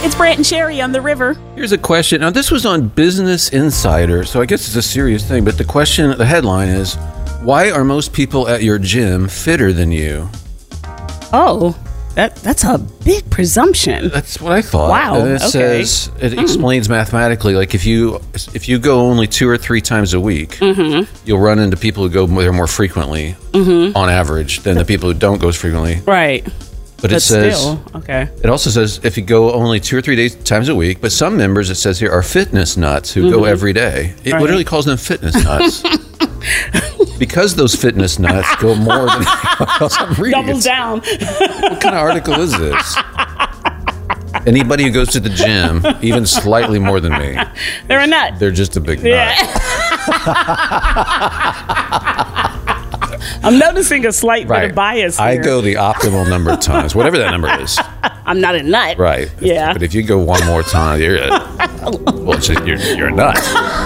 It's Brant and Sherry on the river. Here's a question. Now, this was on Business Insider, so I guess it's a serious thing. But the headline is, why are most people at your gym fitter than you? Oh, that's a big presumption. That's what I thought. Wow. And it explains mathematically, like if you go only 2 or 3 times a week, you'll run into people who go there more frequently on average than the people who don't go as frequently. Right. But it says, still, okay. It also says if you go only 2 or 3 times a week, but some members, it says here, are fitness nuts who go every day. It literally calls them fitness nuts. Because those fitness nuts go more than else. I'm reading. Doubles down. What kind of article is this? Anybody who goes to the gym, even slightly more than me, They're a nut. they're just a big nut. I'm noticing a slight bit of bias here. I go the optimal number of times, whatever that number is. I'm not a nut. Right. Yeah. But if you go one more time, you're a nut.